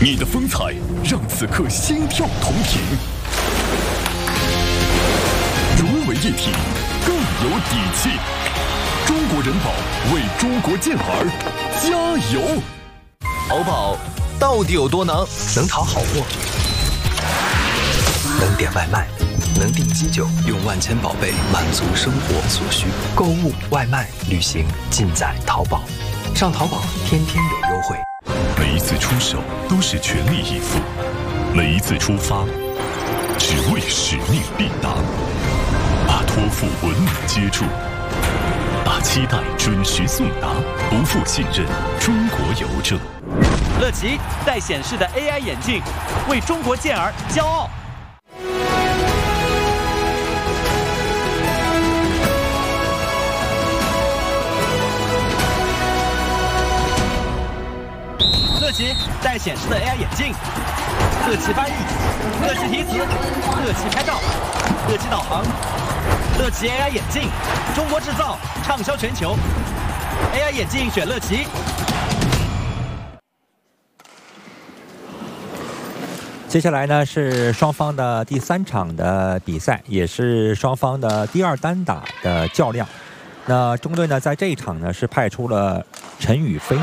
你的风采让此刻心跳同频，融为一体，更有底气。中国人保为中国健儿加油！ 淘宝到底有多能？能淘好货，能点外卖，能订机酒，用万千宝贝满足生活所需。购物、外卖、旅行尽在淘宝。上淘宝，天天有优惠。 每一次出手都是全力以赴，每一次出发只为使命必达。把托付稳稳接住，把期待准时送达，不负信任。中国邮政。 乐奇带显示的 AI 眼镜，为中国健儿骄傲。乐奇带显示的 AI 眼镜，乐奇翻译，乐奇提词，乐奇拍照，乐奇导航，乐奇 AI 眼镜，中国制造，畅销全球。AI 眼镜选乐奇。 接下来呢是双方的第3场的比赛，也是双方的第2单打的较量。那中队呢在这一场呢是派出了陈雨菲。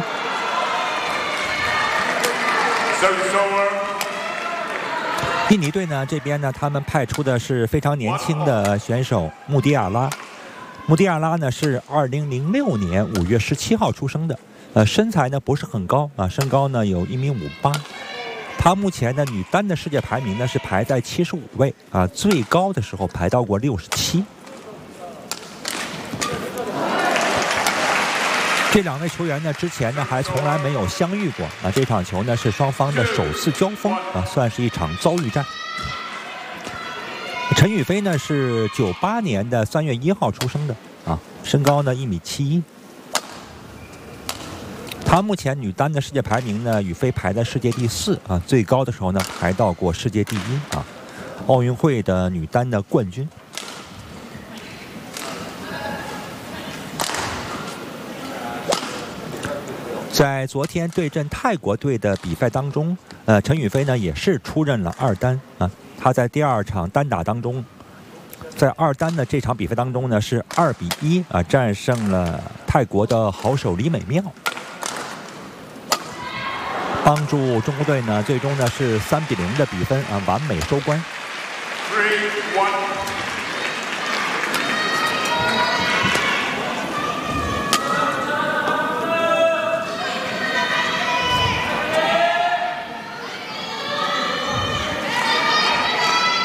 印尼队呢这边呢他们派出的是非常年轻的选手穆迪亚拉。穆迪亚拉呢是2006年5月17号出生的，身材呢不是很高啊，身高呢有1.58米。他目前的女单的世界排名呢是排在75位啊，最高的时候排到过67。这2位球员呢之前呢还从来没有相遇过啊，这场球呢是双方的首次交锋啊，算是一场遭遇战。陈雨菲呢是98年的3月1号出生的啊，身高呢1.71米。她目前女单的世界排名呢，雨菲排在世界第4啊，最高的时候呢排到过世界第1啊，奥运会的女单的冠军。在昨天对阵泰国队的比赛当中，陈雨菲呢也是出任了2单啊，她在第2场单打当中，在2单的这场比赛当中呢是2-1啊战胜了泰国的好手李美妙。帮助中国队呢，最终呢是3-0的比分啊，完美收官。3-1